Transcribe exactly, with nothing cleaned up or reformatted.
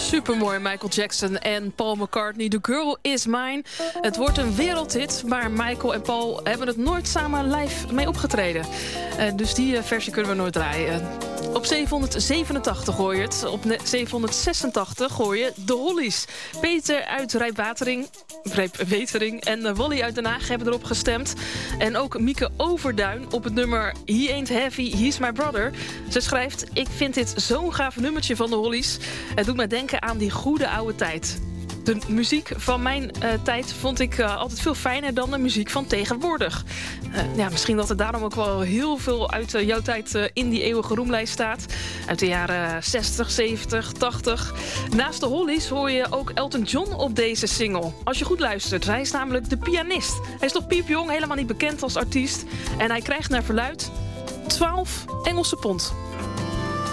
Supermooi, Michael Jackson en Paul McCartney. The Girl Is Mine. Het wordt een wereldhit, maar Michael en Paul hebben het nooit samen live mee opgetreden. Uh, dus die uh, versie kunnen we nooit draaien. Op zevenhonderdzevenentachtig hoor je het. Op zevenhonderdzesentachtig hoor je de Hollies. Peter uit Rijpwatering, Rijpwetering en uh, Wally uit Den Haag hebben erop gestemd. En ook Mieke Overduin op het nummer He Ain't Heavy, He's My Brother. Ze schrijft: ik vind dit zo'n gaaf nummertje van de Hollies. Het doet mij denken aan die goede oude tijd. De muziek van mijn uh, tijd vond ik uh, altijd veel fijner dan de muziek van tegenwoordig. Uh, ja, misschien dat er daarom ook wel heel veel uit uh, jouw tijd uh, in die eeuwige roemlijst staat. Uit de jaren zestig, zeventig, tachtig. Naast de Hollies hoor je ook Elton John op deze single. Als je goed luistert, hij is namelijk de pianist. Hij is nog piepjong, helemaal niet bekend als artiest. En hij krijgt naar verluidt twaalf Engelse pond.